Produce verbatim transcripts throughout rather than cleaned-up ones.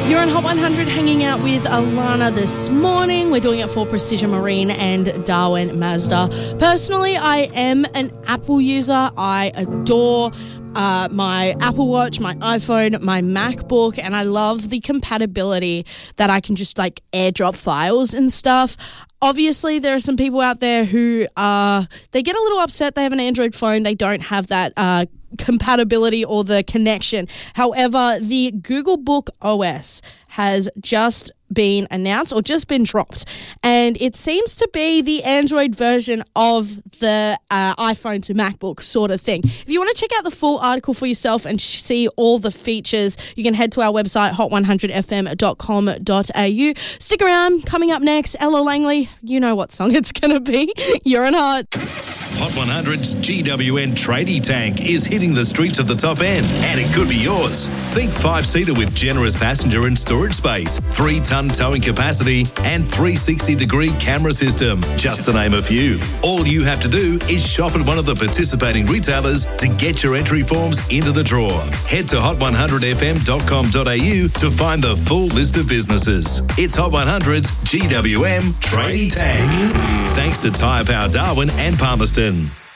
You're on Hot one hundred hanging out with Alana this morning. We're doing it for Precision Marine and Darwin Mazda. Personally, I am an Apple user. I adore Uh, my Apple Watch, my iPhone, my MacBook, and I love the compatibility that I can just like airdrop files and stuff. Obviously, there are some people out there who uh, they get a little upset. They have an Android phone. They don't have that uh, compatibility or the connection. However, the Google Book O S has just been announced or just been dropped, and it seems to be the Android version of the uh, iPhone to MacBook sort of thing. If you want to check out the full article for yourself and sh- see all the features, you can head to our website hot one hundred f m dot com dot a u. Stick around. Coming up next, Ella Langley. You know what song it's going to be. You're on Hot. Hot one hundred's G W N tradie tank is hitting the streets of the top end, and it could be yours. Think five-seater with generous passenger and storage space, three-ton towing capacity, and three sixty degree camera system, just to name a few. All you have to do is shop at one of the participating retailers to get your entry forms into the draw. Head to hot one hundred f m dot com dot a u to find the full list of businesses. It's Hot one hundred's G W M tradie tank. Thanks to Tyre Power Darwin and Palmerston.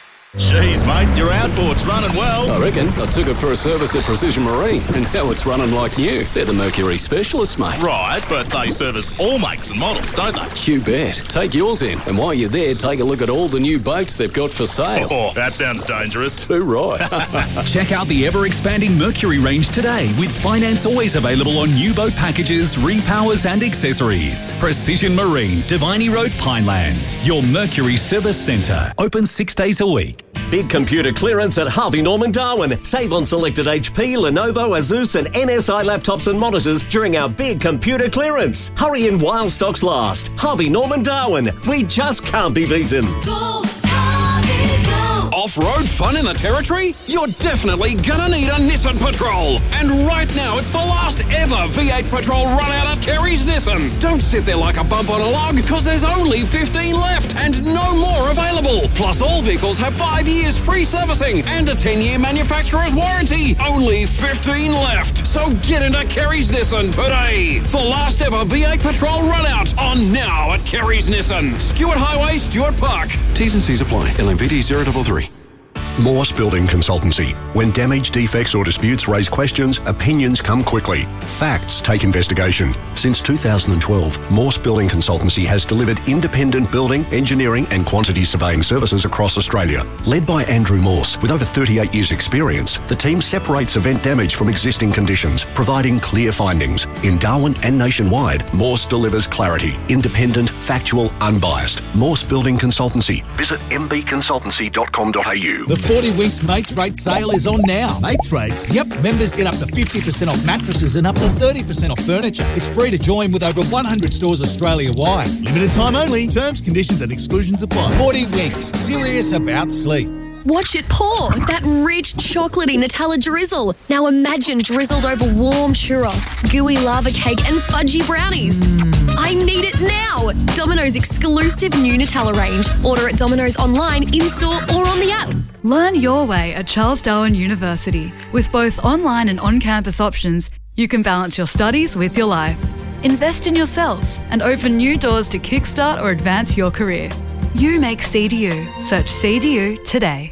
Jeez, mate, your outboard's running well. I reckon. I took it for a service at Precision Marine, and now it's running like new. They're the Mercury specialists, mate. Right, but they service all makes and models, don't they? You bet. Take yours in, and while you're there, take a look at all the new boats they've got for sale. Oh, that sounds dangerous. Too right. Check out the ever-expanding Mercury range today, with finance always available on new boat packages, repowers and accessories. Precision Marine, Diviny Road, Pinelands. Your Mercury service centre. Open six days a week. Big computer clearance at Harvey Norman Darwin. Save on selected H P, Lenovo, Asus and N S I laptops and monitors during our big computer clearance. Hurry in while stocks last. Harvey Norman Darwin. We just can't be beaten. Go, Harvey, go. Off-road fun in the Territory? You're definitely gonna need a Nissan Patrol. And right now, it's the last ever V eight Patrol run out at Kerry's Nissan. Don't sit there like a bump on a log, because there's only fifteen left and no more available. Plus, all vehicles have five years free servicing and a ten-year manufacturer's warranty. Only fifteen left. So get into Kerry's Nissan today. The last ever V eight Patrol run out on now at Kerry's Nissan. Stewart Highway, Stewart Park. T's and C's apply. L M V D zero three three. Morse Building Consultancy. When damage, defects or disputes raise questions, opinions come quickly. Facts take investigation. Since two thousand twelve, Morse Building Consultancy has delivered independent building, engineering and quantity surveying services across Australia. Led by Andrew Morse, with over thirty-eight years experience, the team separates event damage from existing conditions, providing clear findings. In Darwin and nationwide, Morse delivers clarity, independent, factual, unbiased. Morse Building Consultancy. Visit m b consultancy dot com dot a u. The forty Winks Mates Rate sale is on now. Mates Rates? Yep, members get up to fifty percent off mattresses and up to thirty percent off furniture. It's free to join with over one hundred stores Australia-wide. Limited time only. Terms, conditions and exclusions apply. forty Winks. Serious about sleep. Watch it pour. That rich, chocolatey Nutella drizzle. Now imagine drizzled over warm churros, gooey lava cake and fudgy brownies. Mm. I need it now. Domino's exclusive new Nutella range. Order at Domino's online, in-store or on the app. Learn your way at Charles Darwin University. With both online and on-campus options, you can balance your studies with your life. Invest in yourself and open new doors to kickstart or advance your career. You make C D U. Search C D U today.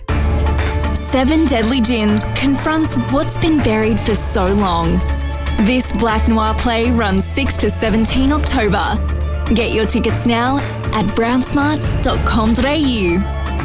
Seven Deadly Gins confronts what's been buried for so long. This Black Noir play runs six to seventeen October. Get your tickets now at brownsmart dot com dot a u.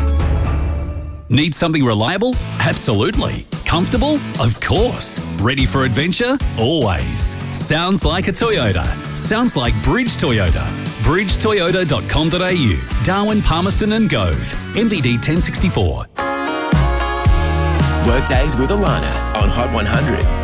Need something reliable? Absolutely. Comfortable? Of course. Ready for adventure? Always. Sounds like a Toyota. Sounds like Bridge Toyota. bridge toyota dot com dot a u. Darwin, Palmerston and Gove. M V D ten sixty-four. Workdays with Alana on Hot one hundred.